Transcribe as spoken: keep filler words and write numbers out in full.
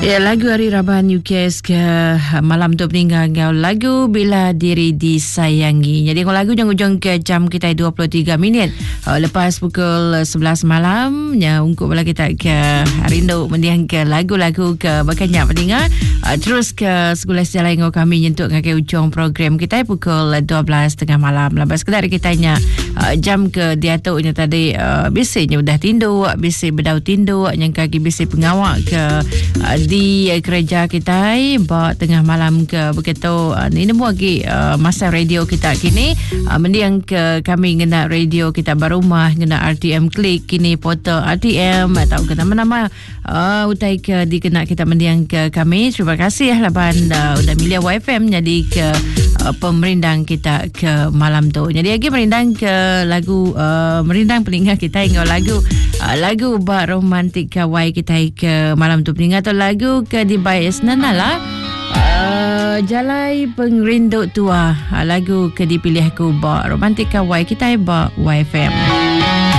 Ya, lagu Hari Raban U K S ke malam tu peninggal kau lagu Bila Diri Disayangi. Jadi kalau lagu yang ujung ke jam kita dua puluh tiga minit uh, lepas pukul sebelas malam ya, untuk bala kita ke rindu mendiang ke lagu-lagu ke banyak pendengar uh, terus ke sekolah sejalan dengan kami nyentuk ke ujung program kita pukul dua belas tengah malam. Lepas kedar kita nya uh, jam ke diatuknya tadi uh, biasanya udah tindu, biasa berdau tindu yang kaki biasa pengawak ke uh, di uh, kerja kita bawa tengah malam ke begitu uh, ini semua lagi uh, masa radio kita kini uh, mendiang ke kami kena radio kita berumah kena R T M klik kini portal R T M atau ke nama-nama uh, utai ke dikena kita mendiang ke kami. Terima kasih ya laban uh, udah milih Y F M jadi ke uh, pemerindang kita ke malam tu. Jadi lagi merindang ke lagu uh, merindang peningat kita hingga lagu uh, lagu bak romantik kawai kita ke malam tu peningat tu lagu ke di Bayes Nana lah uh, Jalai Pengrinduk Tua uh, lagu ke dipilih aku bak romantik kawai kita bak Y F M.